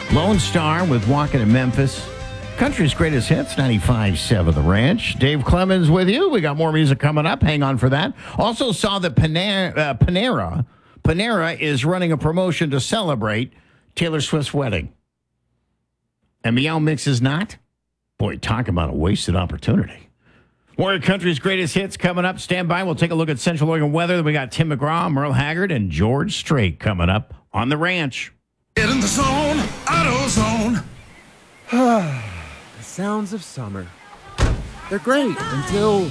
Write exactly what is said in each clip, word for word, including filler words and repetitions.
Lone Star with Walking in Memphis. Country's greatest hits, ninety-five point seven The Ranch. Dave Clemens with you. We got more music coming up. Hang on for that. Also saw that Panera, uh, Panera, Panera is running a promotion to celebrate Taylor Swift's wedding. And Meow Mix is not? Boy, talk about a wasted opportunity. More of Country's greatest hits coming up. Stand by. We'll take a look at Central Oregon weather. Then we got Tim McGraw, Merle Haggard, and George Strait coming up on The Ranch. Get in the zone, AutoZone. The sounds of summer. They're great until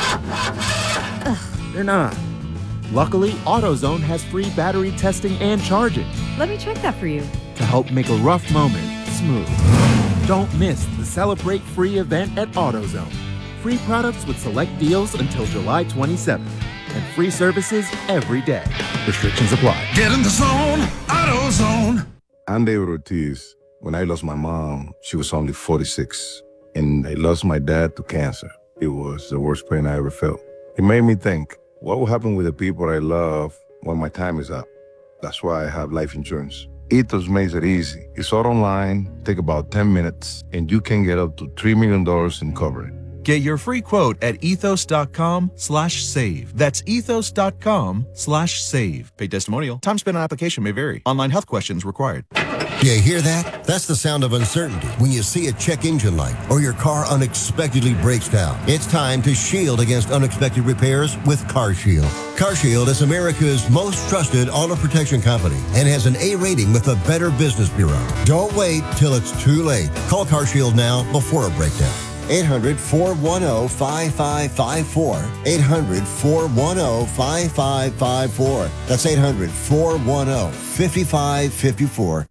they're not. Luckily, AutoZone has free battery testing and charging Let me check that for you. to help make a rough moment smooth. Don't miss the Celebrate Free event at AutoZone. Free products with select deals until July twenty-seventh. And free services every day. Restrictions apply. Get in the zone, AutoZone. I'm David Ortiz. When I lost my mom, she was only forty-six. And I lost my dad to cancer. It was the worst pain I ever felt. It made me think, what will happen with the people I love when my time is up? That's why I have life insurance. Ethos makes it easy. It's all online, take about ten minutes, and you can get up to three million dollars in coverage. Get your free quote at ethos.com slash save. That's ethos.com slash save. Paid testimonial. Time spent on application may vary. Online health questions required. You hear that? That's the sound of uncertainty when you see a check engine light or your car unexpectedly breaks down. It's time to shield against unexpected repairs with CarShield. CarShield is America's most trusted auto protection company and has an A rating with the Better Business Bureau. Don't wait till it's too late. Call CarShield now before a breakdown. eight hundred, four one zero, five five five four. eight hundred, four one zero, five five five four. That's eight hundred, four one zero, five five five four.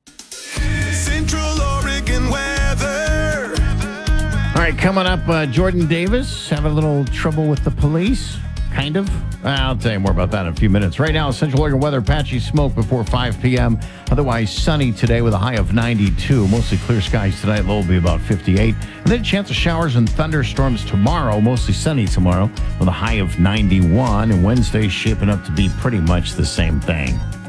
Central Oregon weather. All right, coming up, uh, Jordan Davis having a little trouble with the police, kind of. I'll tell you more about that in a few minutes. Right now, Central Oregon weather, patchy smoke before five p.m. Otherwise sunny today with a high of ninety-two. Mostly clear skies tonight, low will be about fifty-eight. And then a chance of showers and thunderstorms tomorrow, mostly sunny tomorrow with a high of ninety-one. And Wednesday shaping up to be pretty much the same thing.